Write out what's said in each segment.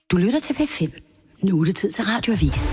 Du lytter til P5. Nu er det tid til Radioavis.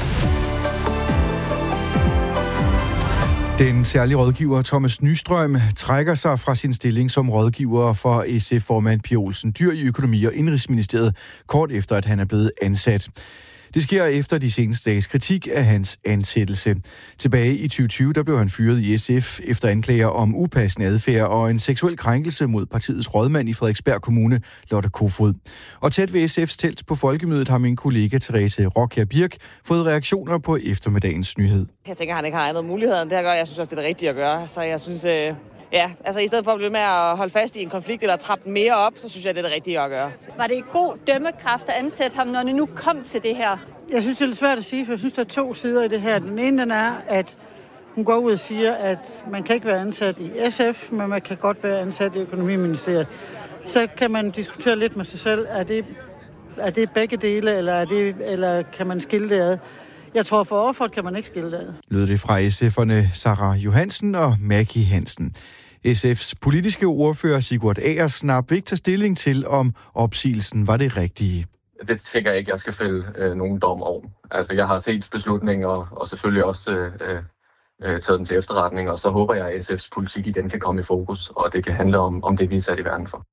Den særlige rådgiver Thomas Nystrøm trækker sig fra sin stilling som rådgiver for SF-formand Pia Olsen Dyhr i Økonomi- og Indenrigsministeriet, kort efter at han er blevet ansat. Det sker efter de seneste dages kritik af hans ansættelse. Tilbage i 2020 der blev han fyret i SF efter anklager om upassende adfærd og en seksuel krænkelse mod partiets rådmand i Frederiksberg Kommune, Lotte Kofod. Og tæt ved SF's telt på Folkemødet har min kollega Therese Rockjær Birk fået reaktioner på eftermiddagens nyhed. Jeg tænker, at han ikke har andet muligheder end det her gør. Jeg synes også, det er det rigtige at gøre. Så jeg synes, i stedet for at blive med at holde fast i en konflikt eller trappe mere op, så synes jeg, det er det rigtige at gøre. Var det god dømmekraft at ansætte ham, når det nu kom til det her? Jeg synes, det er lidt svært at sige, for jeg synes, der er to sider i det her. Den ene den er, at hun går ud og siger, at man kan ikke være ansat i SF, men man kan godt være ansat i Økonomiministeriet. Så kan man diskutere lidt med sig selv, er det begge dele, eller kan man skille det ad? Jeg tror, for offeret kan man ikke skille det ad. Lød det fra SF'erne Sarah Johansen og Maggie Hansen. SF's politiske ordfører Sigurd Agersnap vil ikke tage stilling til, om opsigelsen var det rigtige. Det tænker jeg ikke, jeg skal fælde nogen dom over. Altså, jeg har set beslutninger og selvfølgelig også taget den til efterretning, og så håber jeg, at SF's politik igen kan komme i fokus, og det kan handle om det, vi er sat i verden for.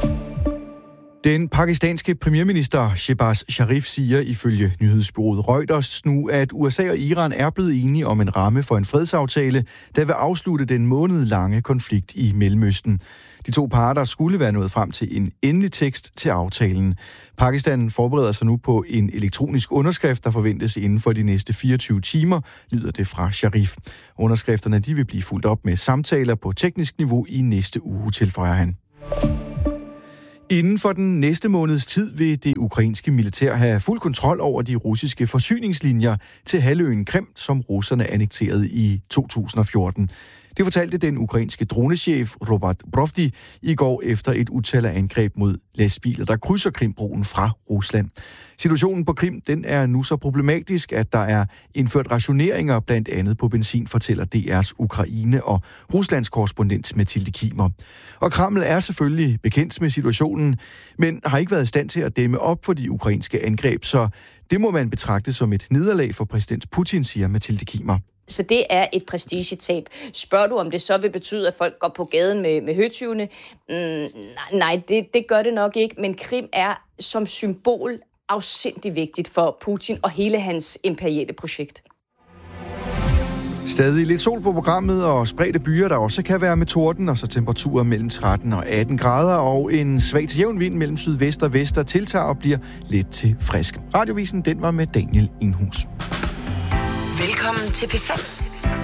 Den pakistanske premierminister Shehbaz Sharif siger ifølge nyhedsbureauet Reuters nu, at USA og Iran er blevet enige om en ramme for en fredsaftale, der vil afslutte den månedlange konflikt i Mellemøsten. De to parter skulle være nået frem til en endelig tekst til aftalen. Pakistan forbereder sig nu på en elektronisk underskrift, der forventes inden for de næste 24 timer, lyder det fra Sharif. Underskrifterne de vil blive fulgt op med samtaler på teknisk niveau i næste uge, tilføjer han. Inden for den næste måneds tid vil det ukrainske militær have fuld kontrol over de russiske forsyningslinjer til halvøen Krim, som russerne annekterede i 2014. Det fortalte den ukrainske dronechef Robert Brovdi i går efter et utal af angreb mod lastbiler, der krydser Krimbroen fra Rusland. Situationen på Krim den er nu så problematisk, at der er indført rationeringer blandt andet på benzin, fortæller DR's Ukraine- og Ruslands korrespondent Mathilde Kimer. Og Kreml er selvfølgelig bekendt med situationen, men har ikke været i stand til at dæmme op for de ukrainske angreb, så det må man betragte som et nederlag for præsident Putin, siger Mathilde Kimer. Så det er et prestigetab. Spørger du, om det så vil betyde, at folk går på gaden med høtyvene? Nej, det gør det nok ikke. Men Krim er som symbol afsindig vigtigt for Putin og hele hans imperiale projekt. Stadig lidt sol på programmet og spredte byer, der også kan være med torden, og så temperaturer mellem 13 og 18 grader, og en svag til jævn vind mellem sydvest og vest, der tiltager og bliver lidt til frisk. Radiovisen, den var med Daniel Inhus. Velkommen til P5.